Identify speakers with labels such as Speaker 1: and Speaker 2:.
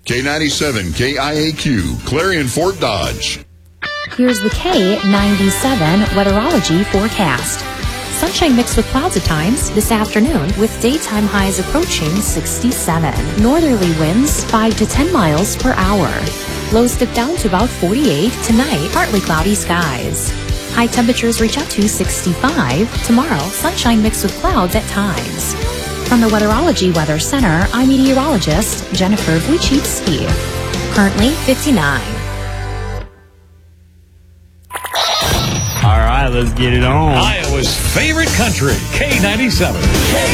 Speaker 1: K97, KIAQ, Clarion Fort Dodge.
Speaker 2: Here's the K97 weatherology forecast. Sunshine mixed with clouds at times this afternoon with daytime highs approaching 67. Northerly winds 5 to 10 miles per hour. Lows dip down to about 48 tonight, partly cloudy skies. High temperatures reach up to 65. Tomorrow, sunshine mixed with clouds at times. From the Weatherology Weather Center, I'm meteorologist Jennifer Wojcicki. Currently 59.
Speaker 3: All right, let's get it on.
Speaker 4: Iowa's favorite country, K97.